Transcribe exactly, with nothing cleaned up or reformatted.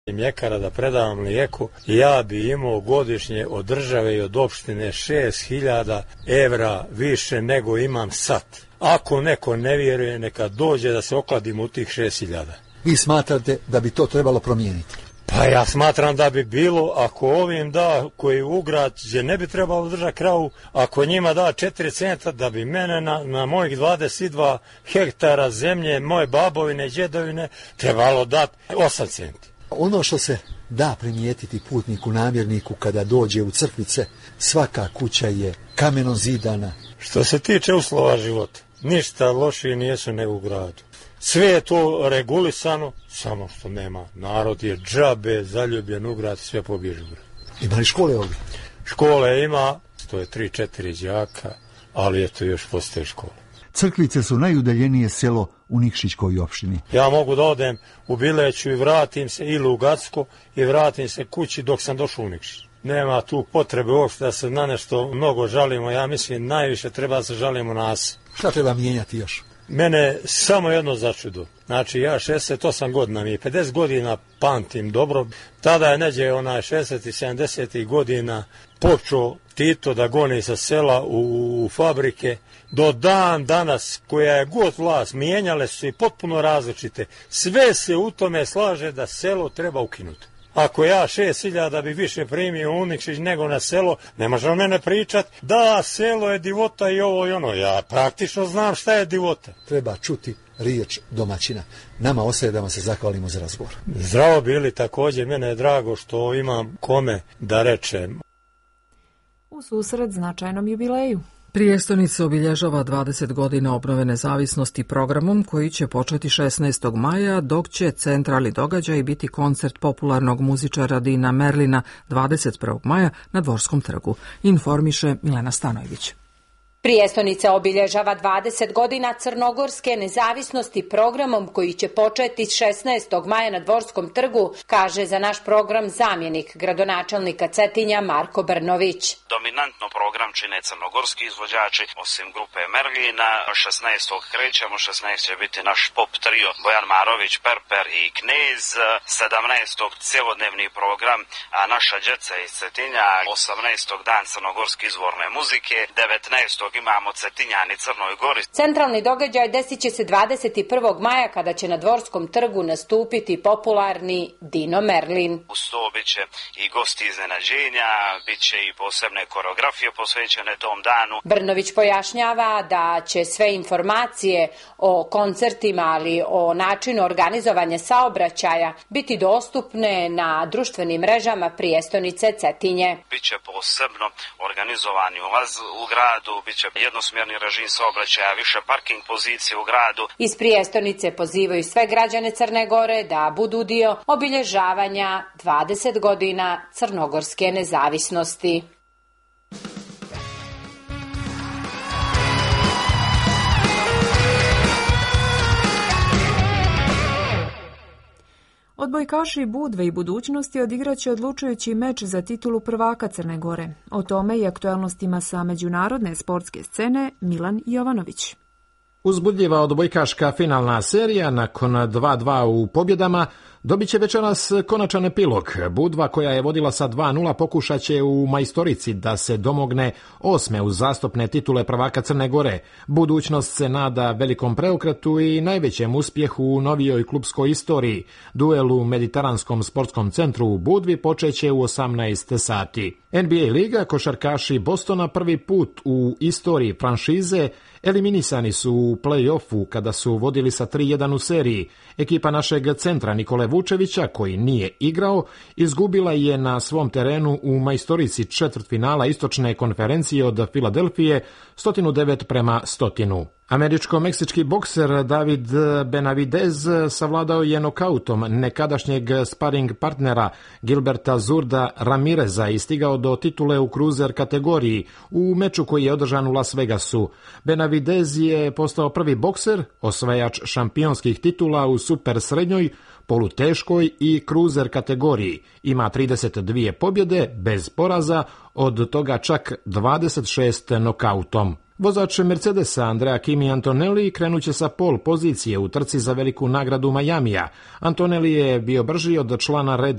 mljekara da predavam mlijeko, ja bi imao godišnje od države i od opštine šest hiljada evra više nego imam sad. Ako neko ne vjeruje, neka dođe da se okladimo u tih šest hiljada. Vi smatrate da bi to trebalo promijeniti? Pa ja smatram da bi bilo, ako ovim da koji u grad gdje ne bi trebalo držati kravu, ako njima da četiri centa, da bi mene na, na mojih dvadeset dva hektara zemlje, moje babovine, djedovine, trebalo dati osam centi. Ono što se da primijetiti putniku, namjerniku kada dođe u Crkvice, svaka kuća je kameno zidana. Što se tiče uslova života, ništa lošije nijesu nego u gradu. Sve je to regulisano, samo što nema. Narod je džabe, zaljubljen u grad, sve pobježi u grad. Ima li škole ovdje? Škole ima, to je tri četiri đaka, ali eto još postoje škole. Crkvice su najudaljenije selo u Nikšićkoj opštini. Ja mogu da odem u Bileću i vratim se, ili u Gacko, i vratim se kući dok sam došao u Nikšić. Nema tu potrebe uopšte da se na nešto mnogo žalimo, ja mislim najviše treba da se žalimo nas. Šta treba mijenjati još? Mene samo jedno začudo. Znači ja šezdeset osam godina mi, pedeset godina pamtim dobro. Tada je neđe onaj šezdeset i sedamdeset godina počeo Tito da goni sa sela u, u fabrike. Do dan danas, koja je god vlast, mijenjale su i potpuno različite. Sve se u tome slaže da selo treba ukinuti. Ako ja šest hiljada bi više primio u Nikšić nego na selo, ne može o mene pričat da selo je divota i ovo i ono. Ja praktično znam šta je divota. Treba čuti riječ domaćina. Nama ostaje da vam se zahvalimo za razgovor. Zdravo bili, također mene je drago što imam kome da rečem. U susret značajnom jubileju. Prijestonica obilježava dvadeset godina obnove nezavisnosti programom koji će početi šesnaestog maja, dok će centralni događaj biti koncert popularnog muzičara Dina Merlina dvadeset prvog maja na Dvorskom trgu, informiše Milena Stanojević. Prijestonica obilježava dvadeset godina crnogorske nezavisnosti programom koji će početi šesnaestog maja na Dvorskom trgu, kaže za naš program zamjenik gradonačelnika Cetinja Marko Brnović. Dominantno program čine crnogorski izvođači, osim grupe Merlina. šesnaestog krećemo, šesnaestog će biti naš pop trio Bojan Marović, Perper i Knez. sedamnaestog cjelodnevni program, a naša djeca iz Cetinja. osamnaestog dan crnogorske izvorne muzike. devetnaestog imamo Cetinjani Crnoj Gori. Centralni događaj desit će se dvadeset prvog maja kada će na Dvorskom trgu nastupiti popularni Dino Merlin. Uz to bit će i gosti iznenađenja, bit će i posebne koreografije posvećene tom danu. Brnović pojašnjava da će sve informacije o koncertima, ali o načinu organizovanja saobraćaja biti dostupne na društvenim mrežama prijestonice Cetinje. Biće posebno organizovani ulaz u gradu, biće jednosmjerni režim saobraćaja, više parking pozicije u gradu. Iz prijestonice pozivaju sve građane Crne Gore da budu dio obilježavanja dvadeset godina crnogorske nezavisnosti. Odbojkaši Budve i Budućnosti odigraće odlučujući meč za titulu prvaka Crne Gore. O tome i aktualnostima sa međunarodne sportske scene Milan Jovanović. Uzbudljiva odbojkaška finalna serija nakon dva dva u pobjedama dobit će večeras konačan epilog. Budva, koja je vodila sa dva nula, pokušat će u majstorici da se domogne osme uzastopne titule prvaka Crne Gore. Budućnost se nada velikom preokretu i najvećem uspjehu u novijoj klubskoj istoriji. Duel u Mediteranskom sportskom centru u Budvi počeće u osamnaest sati. N B A liga, košarkaši Bostona prvi put u istoriji franšize eliminisani su u play-offu kada su vodili sa tri jedan u seriji. Ekipa našeg centra Nikole Vučevića, koji nije igrao, izgubila je na svom terenu u majstorici četvrtfinala istočne konferencije od Filadelfije sto devet prema stotinu. Američko-meksički bokser David Benavidez savladao je nokautom nekadašnjeg sparing partnera Gilberta Zurda Ramireza i stigao do titule u cruiser kategoriji u meču koji je održan u Las Vegasu. Benavidez je postao prvi bokser, osvajač šampionskih titula u super srednjoj, poluteškoj i cruiser kategoriji. Ima trideset dvije pobjede bez poraza, od toga čak dvadeset šest nokautom. Vozač Mercedesa Andrea Kimi Antonelli krenuće sa pol pozicije u trci za veliku nagradu Majamija. Antonelli je bio brži od člana Red